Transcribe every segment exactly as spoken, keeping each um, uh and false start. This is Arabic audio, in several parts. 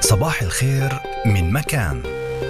صباح الخير من مكان.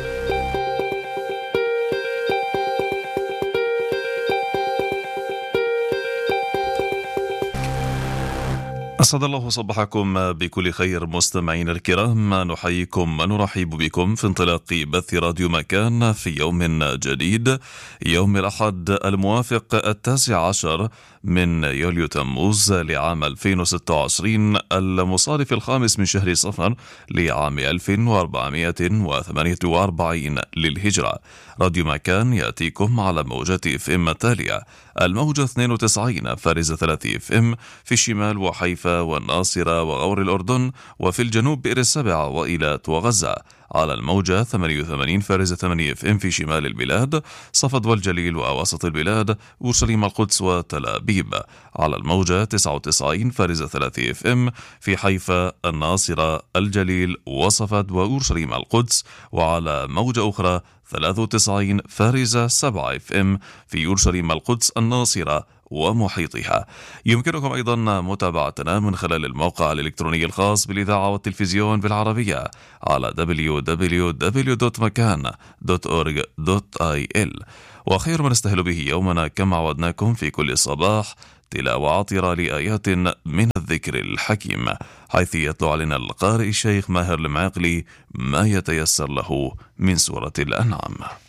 أسعد الله صباحكم بكل خير مستمعين الكرام، نحييكم ونرحب بكم في انطلاق بث راديو مكان في يوم جديد، يوم الأحد الموافق التاسع عشر من يوليو تموز لعام ألفين وستة وعشرين المصادف الخامس من شهر صفر لعام ألف وأربعمائة وثمانية وأربعين للهجرة. راديو مكان يأتيكم على موجات اف ام التالية: الموجة اثنين وتسعين فارزة ثلاثة اف ام في الشمال وحيفا والناصرة وغور الأردن، وفي الجنوب بئر السبع وإيلات وغزة. على الموجة ثمانية وثمانين فارزة ثمانية اف ام في شمال البلاد، صفد والجليل وأواسط البلاد، أورشليم القدس وتل أبيب. على الموجة تسعة وتسعين فارزة ثلاثة اف ام في حيفا، الناصرة، الجليل وصفد وأورشليم القدس. وعلى موجة أخرى ثلاثة وتسعين فارزة سبعة اف ام في أورشليم القدس، الناصرة ومحيطها. يمكنكم أيضا متابعتنا من خلال الموقع الإلكتروني الخاص بالإذاعة والتلفزيون بالعربية على دبليو دبليو دبليو دوت مكان دوت أورغ دوت آي إل. وخير ما نستهل به يومنا كما عودناكم في كل صباح تلاوة عطرة لآيات من الذكر الحكيم، حيث يتلو علينا القارئ الشيخ ماهر المعقلي ما يتيسر له من سورة الأنعام.